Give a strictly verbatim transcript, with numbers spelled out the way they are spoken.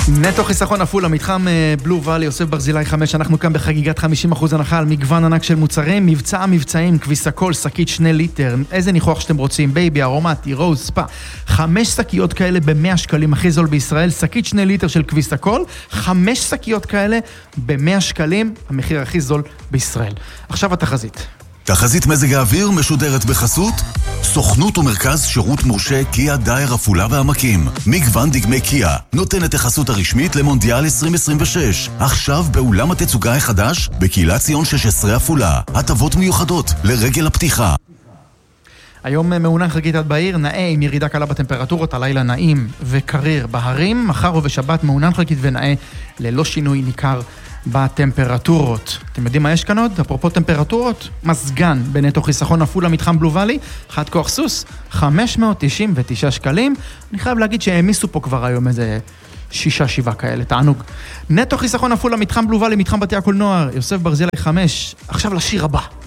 נטו חיסכון עפולה, מתחם בלו ואלי, יוסף ברזילי חמש, אנחנו כאן בחגיגת חמישים אחוז הנחה על מגוון ענק של מוצרים, מבצע מבצעים, כביס הכל, שקית שני ליטר, איזה ניחוח שאתם רוצים, בייבי, ארומטי, רוז, ספה, חמש שקיות כאלה ב-מאה שקלים, הכי זול בישראל, שקית שני ליטר של כביס הכל, חמש שקיות כאלה ב-מאה שקלים, המחיר הכי זול בישראל. עכשיו התחזית. תחזית מזג האוויר משודרת בחסות סוכנות ומרכז שירות מורשה קיה דייר עפולה והעמקים. מגוון דגמי קיה נותן את החסות הרשמית למונדיאל עשרים עשרים ושש. עכשיו באולם התצוגה החדש בקהילת ציון שש עשרה עפולה. הטבות מיוחדות לרגל הפתיחה. היום מעונן חגיגית עד בעיר, נאה עם ירידה קלה בטמפרטורות, הלילה נעים וקריר בהרים, מחר ובשבת מעונן חגיגית ונאה ללא שינוי ניכר בטמפרטורות. אתם יודעים מה יש כאן עוד? אפרופו טמפרטורות, מזגן בנטו חיסכון עפולה, מתחם בלו ואלי, חד כוח סוס, חמש מאות תשעים ותשעה שקלים. אני חייב להגיד שהעמיסו פה כבר היום איזה שישה שבעה כאלה, תענוג. נטו חיסכון עפולה, מתחם בלו ואלי, מתחם בתי הקולנוע, יוסף ברזילי חמש. עכשיו לשיר הבא.